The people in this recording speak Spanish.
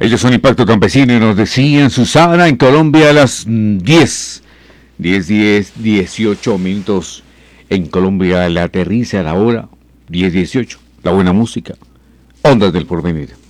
Ellos son Impacto Campesino y nos decían, Susana, en Colombia a las 18 minutos. En Colombia la aterriza a la hora 10:18. La buena música. Ondas del Porvenir.